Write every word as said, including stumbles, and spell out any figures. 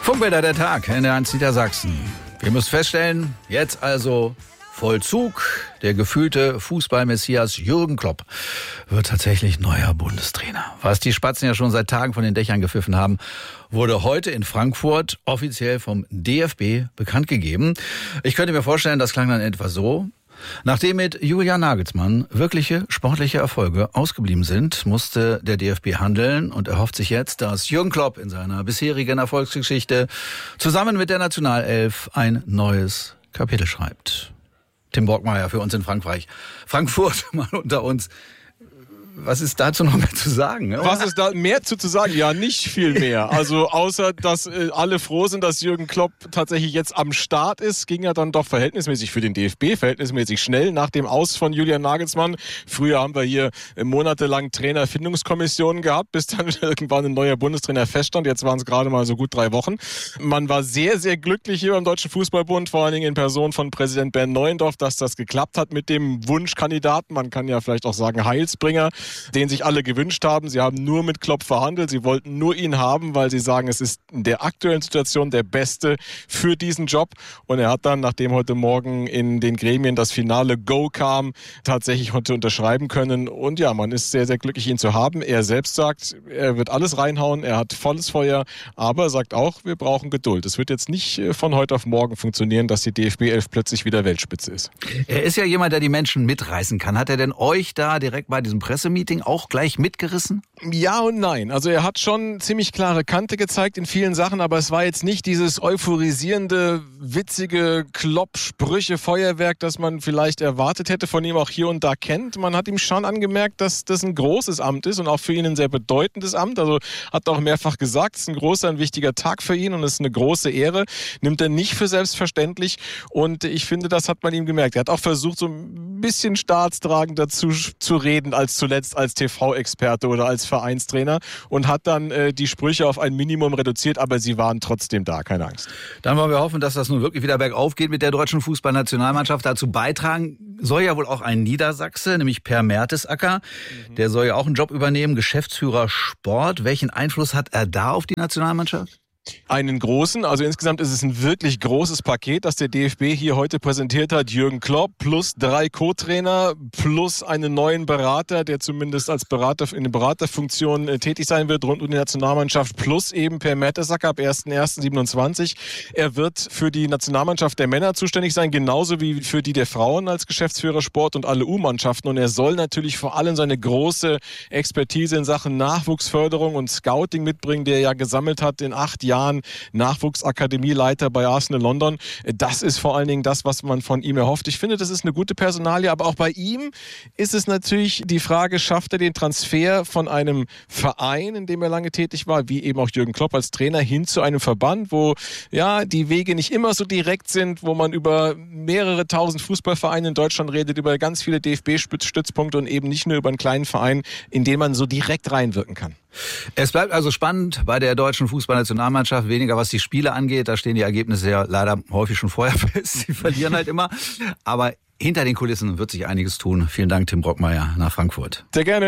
Funkbilder der Tag in der Eins Niedersachsen. Wir müssen feststellen, jetzt also Vollzug. Der gefühlte Fußball-Messias Jürgen Klopp wird tatsächlich neuer Bundestrainer. Was die Spatzen ja schon seit Tagen von den Dächern gepfiffen haben, wurde heute in Frankfurt offiziell vom D F B bekannt gegeben. Ich könnte mir vorstellen, das klang dann etwa so. Nachdem mit Julian Nagelsmann wirkliche sportliche Erfolge ausgeblieben sind, musste der D F B handeln und erhofft sich jetzt, dass Jürgen Klopp in seiner bisherigen Erfolgsgeschichte zusammen mit der Nationalelf ein neues Kapitel schreibt. Tim Brockmeier für uns in Frankreich. Frankfurt mal unter uns. Was ist dazu noch mehr zu sagen? Oder? Was ist da mehr zu, zu sagen? Ja, nicht viel mehr. Also außer, dass äh, alle froh sind, dass Jürgen Klopp tatsächlich jetzt am Start ist, ging er dann doch verhältnismäßig für den D F B, verhältnismäßig schnell nach dem Aus von Julian Nagelsmann. Früher haben wir hier äh, monatelang Trainerfindungskommissionen gehabt, bis dann irgendwann ein neuer Bundestrainer feststand. Jetzt waren es gerade mal so gut drei Wochen. Man war sehr, sehr glücklich hier beim Deutschen Fußballbund, vor allen Dingen in Person von Präsident Bernd Neuendorf, dass das geklappt hat mit dem Wunschkandidaten. Man kann ja vielleicht auch sagen Heilsbringer, den sich alle gewünscht haben. Sie haben nur mit Klopp verhandelt. Sie wollten nur ihn haben, weil sie sagen, es ist in der aktuellen Situation der Beste für diesen Job. Und er hat dann, nachdem heute Morgen in den Gremien das finale Go kam, tatsächlich heute unterschreiben können. Und ja, man ist sehr, sehr glücklich, ihn zu haben. Er selbst sagt, er wird alles reinhauen. Er hat volles Feuer. Aber er sagt auch, wir brauchen Geduld. Es wird jetzt nicht von heute auf morgen funktionieren, dass die D F B elf plötzlich wieder Weltspitze ist. Er ist ja jemand, der die Menschen mitreißen kann. Hat er denn euch da direkt bei diesem Pressemeeting auch gleich mitgerissen? Ja und nein. Also er hat schon ziemlich klare Kante gezeigt in vielen Sachen, aber es war jetzt nicht dieses euphorisierende, witzige Klopp-Sprüche, Feuerwerk, das man vielleicht erwartet hätte, von ihm auch hier und da kennt. Man hat ihm schon angemerkt, dass das ein großes Amt ist und auch für ihn ein sehr bedeutendes Amt. Also hat er auch mehrfach gesagt, es ist ein großer, ein wichtiger Tag für ihn und es ist eine große Ehre. Nimmt er nicht für selbstverständlich und ich finde, das hat man ihm gemerkt. Er hat auch versucht, so ein bisschen staatstragend dazu zu reden als zuletzt als T V-Experte oder als Vereinstrainer und hat dann äh, die Sprüche auf ein Minimum reduziert, aber sie waren trotzdem da, keine Angst. Dann wollen wir hoffen, dass das nun wirklich wieder bergauf geht mit der deutschen Fußballnationalmannschaft. Dazu beitragen soll ja wohl auch ein Niedersachse, nämlich Per Mertesacker. Mhm. Der soll ja auch einen Job übernehmen, Geschäftsführer Sport. Welchen Einfluss hat er da auf die Nationalmannschaft? Einen großen, also insgesamt ist es ein wirklich großes Paket, das der D F B hier heute präsentiert hat. Jürgen Klopp plus drei Co-Trainer plus einen neuen Berater, der zumindest als Berater in der Beraterfunktion äh, tätig sein wird rund um die Nationalmannschaft, plus eben Per Mertesacker ab erster erster siebenundzwanzig. Er wird für die Nationalmannschaft der Männer zuständig sein, genauso wie für die der Frauen als Geschäftsführer Sport und alle U-Mannschaften. Und er soll natürlich vor allem seine große Expertise in Sachen Nachwuchsförderung und Scouting mitbringen, der er ja gesammelt hat in acht Jahren. Nachwuchsakademieleiter bei Arsenal London. Das ist vor allen Dingen das, was man von ihm erhofft. Ich finde, das ist eine gute Personalie, aber auch bei ihm ist es natürlich die Frage, schafft er den Transfer von einem Verein, in dem er lange tätig war, wie eben auch Jürgen Klopp als Trainer, hin zu einem Verband, wo ja die Wege nicht immer so direkt sind, wo man über mehrere tausend Fußballvereine in Deutschland redet, über ganz viele D F B-Stützpunkte und eben nicht nur über einen kleinen Verein, in den man so direkt reinwirken kann. Es bleibt also spannend bei der deutschen Fußballnationalmannschaft, weniger was die Spiele angeht. Da stehen die Ergebnisse ja leider häufig schon vorher fest. Sie verlieren halt immer. Aber hinter den Kulissen wird sich einiges tun. Vielen Dank, Tim Brockmeier nach Frankfurt. Sehr gerne.